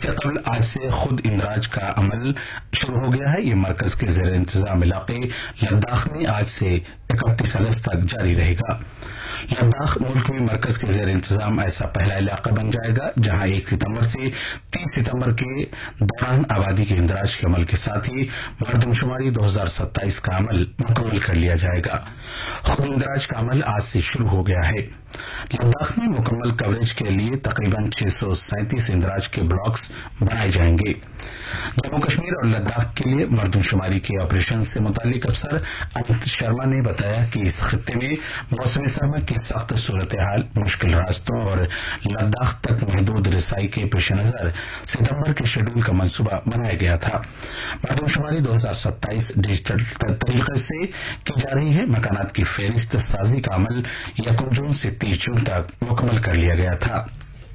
इससे कबल आज से खुद इंदराज का अमल शुरू हो गया है। ये मरकज के जेर इंतजाम इलाके लद्दाख में आज से 31 अगस्त तक जारी रहेगा। लद्दाख मुल्क में मरकज के जेर इंतजाम ऐसा पहला इलाका बन जाएगा जहां 1 सितंबर से 30 सितंबर के दौरान आबादी के इंदराज के अमल के साथ ही मरदमशुमारी 2027 का अमल मुकम्मल कर लिया जाएगा। खुद इंदराज का अमल आज से शुरू हो गया है। लद्दाख में मुकम्मल कवरेज के लिए तकरीबन 637 इंदराज के ब्लॉक्स बनाए जाएंगे। जम्मू कश्मीर और लद्दाख के लिए मरदमशुमारी के ऑपरेशन से मुतालिक अफसर अमित शर्मा ने बताया कि इस खित्ते में मौसम सरमा की सख्त सूरत हाल, मुश्किल रास्तों और लद्दाख तक महदूद रसाई के पेश नजर सितंबर के शेड्यूल का मंसूबा बनाया गया था। मरदमशुमारी 2027 डिजिटल तरीके से की जा रही है। मकानात की फेरिस्त साजी का अमल 1 जून से 30 जून तक मुकम्मल कर लिया गया था।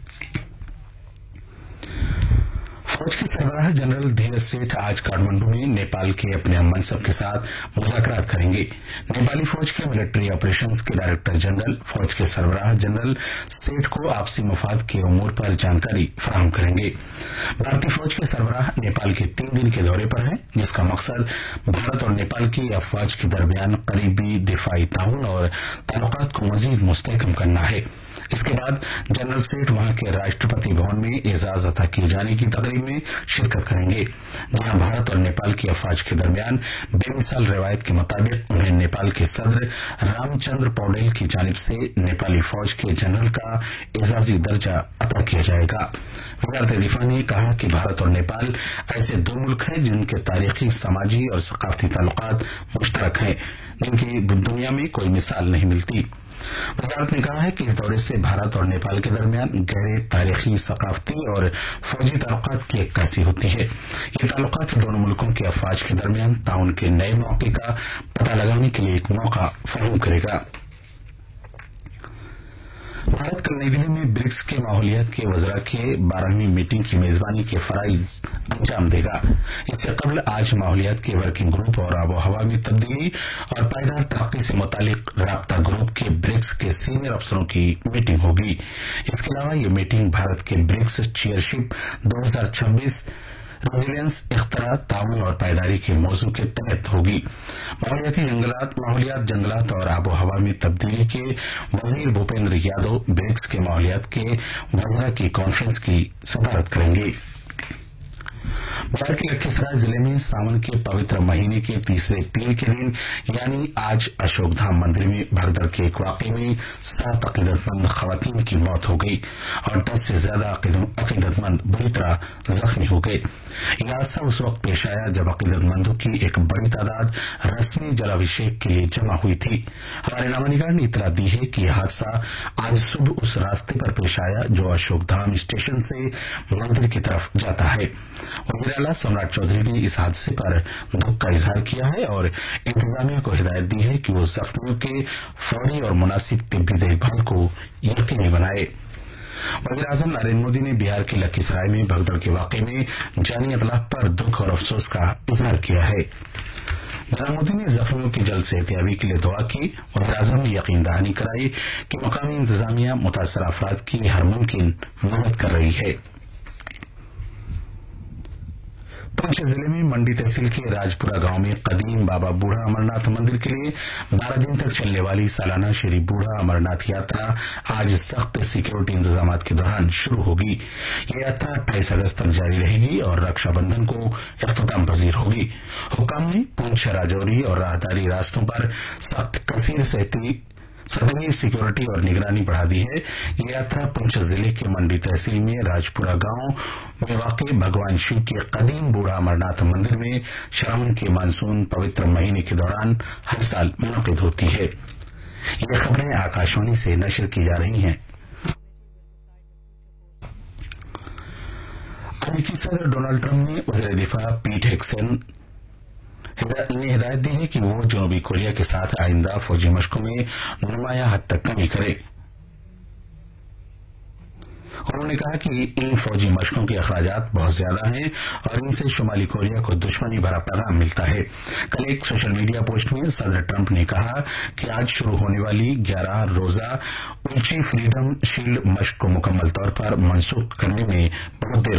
फौज के सरबराह जनरल धीरज सेठ आज काठमांडू में नेपाल के अपने मनसब के साथ मुज़ाकरात करेंगे। नेपाली फौज के मिलिट्री ऑपरेशंस के डायरेक्टर जनरल फौज के सरबराह जनरल सेठ को आपसी मफाद के उमूर पर जानकारी फराहम करेंगे। भारतीय फौज के सरबराह नेपाल के 3 दिन के दौरे पर हैं, जिसका मकसद भारत और नेपाल की अफवाज के दरमियान करीबी दिफाई ताउन और ताल्लुकात को मजीद मुस्तहकम करना है। इसके बाद जनरल सेठ वहां के राष्ट्रपति भवन में एजाज अता किए जाने की तकरीब में शिरकत करेंगे, जहां भारत और नेपाल की अफवाज के दरमियान बेमिसाल रवायत के मुताबिक उन्हें नेपाल के सदर रामचंद्र पौडेल की जानिब से नेपाली फौज के जनरल का एजाजी दर्जा अता किया जाएगा। वजारत दिफा ने कहा कि भारत और नेपाल ऐसे 2 मुल्क हैं जिनके तारीखी, समाजी और सकाफती ताल्लुकात मुश्तरक हैं, जिनकी दुनिया में कोई मिसाल नहीं मिलती। वजारत ने कहा है कि इस दौरे से भारत और नेपाल के दरमियान गहरे तारीखी, सकाफती और फौजी ताल्लुकात की अक्कासी होती है। ये ताल्लुकात दोनों मुल्कों के अफवाज के दरमियान ताउन के नए मौके का पता लगाने के लिए एक मौका फराहम करेगा। भारत कल नई दिल्ली में ब्रिक्स के माहौलियात के वज़रा के 12वीं मीटिंग की मेजबानी के फराइज अंजाम देगा। इससे कबल आज माहौलियात के वर्किंग ग्रुप और आबो हवा में तब्दीली और पायदार तरक्की से मुतालिक राब्ता ग्रुप के ब्रिक्स के सीनियर अफसरों की मीटिंग होगी। इसके अलावा ये मीटिंग भारत के ब्रिक्स चेयरशिप 2026 रेजिलियंस, इख्तरा, ताउन और पायदारी के मौजू के तहत होगी। माहौलियात, जंगलात और आबो हवा में तब्दीली के वजीर भूपेंद्र यादव ब्रिक्स के माहौलियात के वज़रा की कॉन्फ्रेंस की सदारत करेंगे। बिहार के लखीसराय जिले में सावन के पवित्र महीने के तीसरे पीर के दिन यानी आज अशोकधाम मंदिर में भगदड़ के एक वाकये में 7 अकीदतमंद खवातीन की मौत हो गई और 10 से ज्यादा अकीदतमंद बुरी तरह जख्मी हो गए। यह हादसा उस वक्त पेश आया जब अकीदतमंदों की एक बड़ी तादाद रस्मी जलाभिषेक के लिए जमा हुई थी। हमारे नामानिगार ने इतला दी है कि यह हादसा आज सुबह उस रास्ते पर पेश आया जो अशोकधाम स्टेशन से मंदिर की तरफ जाता है। वज़ीर-ए-आला सम्राट चौधरी ने इस हादसे पर दुख का इजहार किया है और इंतजामिया को हिदायत दी है कि वो जख्मियों के फौरी और मुनासिब तिब्बी देखभाल को यकीनी बनाए। वज़ीर-ए-आज़म नरेंद्र मोदी ने बिहार के लखीसराय में भगदड़ के वाकये में जानी अतलाफ पर दुख और अफसोस का इजहार किया है। जनाब मोदी ने जख्मियों की जल्द सेहतयाबी के लिए दुआ की। वज़ीर-ए-आज़म ने यकीन दहानी कराई कि मकामी इंतजामिया मुतासर अफराद की हर मुमकिन मदद कर रही है। पुंछ जिले में मंडी तहसील के राजपुरा गांव में कदीम बाबा बूढ़ा अमरनाथ मंदिर के लिए 12 दिन तक चलने वाली सालाना श्री बूढ़ा अमरनाथ यात्रा आज सख्त सिक्योरिटी इंतजाम के दौरान शुरू होगी। यह यात्रा 28 अगस्त तक जारी रहेगी और रक्षाबंधन को इख्तिताम पजीर होगी। हुक्काम ने पुंछ, राजौरी और राहदारी रास्तों पर सख्त कसीर सतही सिक्योरिटी और निगरानी बढ़ा दी है। यह यात्रा पुंछ जिले के मंडी तहसील में राजपुरा गांव में वाक़ भगवान शिव के कदीम बूढ़ा अमरनाथ मंदिर में श्रावण के मानसून पवित्र महीने के दौरान हर साल मुनक़िद होती है। ये खबरें आकाशवाणी से नशर की जा रही हैं। अमेरिकी सदर डोनाल्ड ट्रंप ने वज़ीर दिफा पीट हेग्सेन ने हिदायत दी है कि वो जनूबी कोरिया के साथ आइंदा फौजी मशकों में नुमाया हद तक कमी करे। उन्होंने कहा कि इन फौजी मशकों के अखराजात बहुत ज्यादा हैं और इनसे शुमाली कोरिया को दुश्मनी भरा पैगाम मिलता है। कल एक सोशल मीडिया पोस्ट में सदर ट्रंप ने कहा कि आज शुरू होने वाली 11 रोजा ऊंची फ्रीडम शील्ड मशक को मुकम्मल तौर पर मनसूख करने में बहुत देर